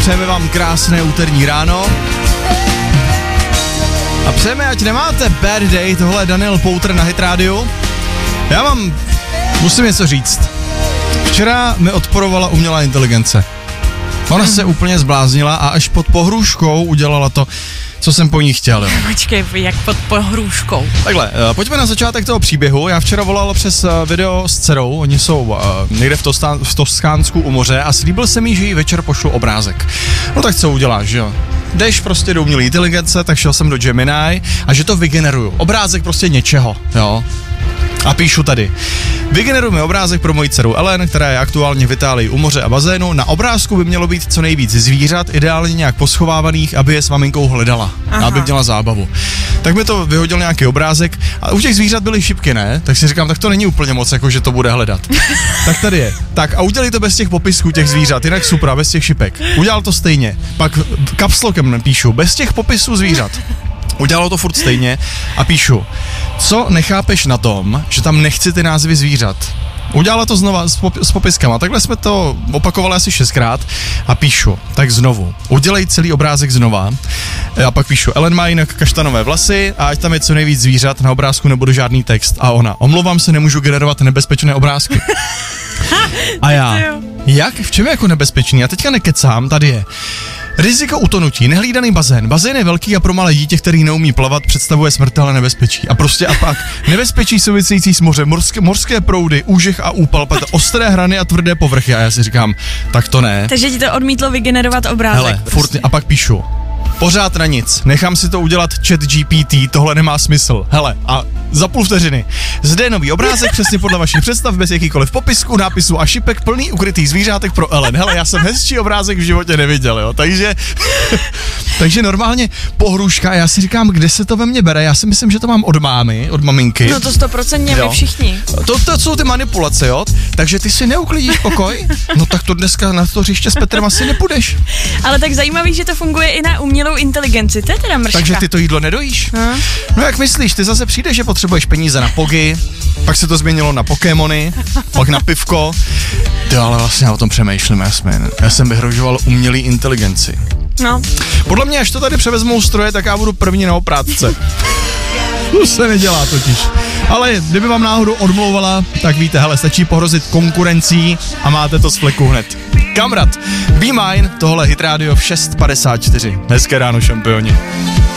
přejeme vám krásné úterní ráno. A přejeme, ať nemáte bad day, tohle je Daniel Pouter na Hit Radio. Musím něco říct. Včera mi odporovala umělá inteligence. Ona se úplně zbláznila a až pod pohrůžkou udělala to, co jsem po ní chtěl. Počkej, jak pod pohrůžkou? Takhle, pojďme na začátek toho příběhu. Já včera volal přes video s dcerou, oni jsou někde v Toskánsku u moře a slíbil jsem jí, že jí večer pošlu obrázek. No tak co uděláš, že jo? Jdeš prostě do umělé inteligence, tak šel jsem do Gemini a že to vygeneruju. Obrázek prostě něčeho, jo? A píšu tady. Vygeneruj mi obrázek pro moji dceru Ellen, která je aktuálně v Itálii u moře a bazénu. Na obrázku by mělo být co nejvíc zvířat, ideálně nějak poschovávaných, aby je s maminkou hledala. Aha. Aby měla zábavu. Tak mi to vyhodil nějaký obrázek a u těch zvířat byly šipky, ne? Tak si říkám, tak to není úplně moc, jako že to bude hledat. Tak tady je. Tak a udělej to bez těch popisků těch zvířat, jinak super, bez těch šipek. Udělal to stejně. Pak kapslokem napíšu, bez těch popisů zvířat. Udělalo to furt stejně a píšu, co nechápeš na tom, že tam nechci ty názvy zvířat. Udělala to znova s popiskama, takhle jsme to opakovali asi 6krát a píšu, tak znovu, udělej celý obrázek znova a pak píšu, Ellen má jinak kaštanové vlasy a ať tam je co nejvíc zvířat, na obrázku nebude žádný text a ona, omlouvám se, nemůžu generovat nebezpečné obrázky. A já, jak? V čem je jako nebezpečný? Já teďka nekecám, tady je. Riziko utonutí, nehlídaný bazén. Bazén je velký a pro malé dítě, který neumí plavat, představuje smrtelné nebezpečí. A prostě a pak nebezpečí související s mořem, morské proudy, úžeh a úpal, ostré hrany a tvrdé povrchy. A já si říkám, tak to ne. Takže ti to odmítlo vygenerovat obrázek. Hele, prostě. furt, a pak píšu. Pořád na nic, nechám si to udělat ChatGPT, tohle nemá smysl. Hele, a za půl vteřiny. Zde je nový obrázek, přesně podle vašich představ, bez jakýkoliv popisku, nápisu a šipek, plný ukrytých zvířátek pro Ellen. Hele, já jsem hezčí obrázek v životě neviděl, jo, takže normálně pohrůžka, já si říkám, kde se to ve mně bere, já si myslím, že to mám od mámy, od maminky. No to 100% my všichni. To jsou ty manipulace, jo, takže ty si neuklidíš pokoj, no tak to dneska na to hřiště s Petrem asi nepůjdeš. Ale tak zajímavý, že to funguje i na umělou inteligenci, to je teda mrška. Takže ty to jídlo nedojíš? No jak myslíš, ty zase přijdeš, že potřebuješ peníze na pogy, pak se to změnilo na Pokémony, pak na pivko. Ty ale vlastně o tom přemýšlím, já jsem vyhrožoval umělý inteligenci. No. Podle mě, až to tady převezmou stroje, tak já budu první na oprátce. To se nedělá totiž. Ale kdyby vám náhodou odmlouvala, tak víte, hele, stačí pohrozit konkurencí a máte to z fleku hned. Kamrat, Be Mine, tohle Hit Radio v 6:54. Hezké ráno, šampioni.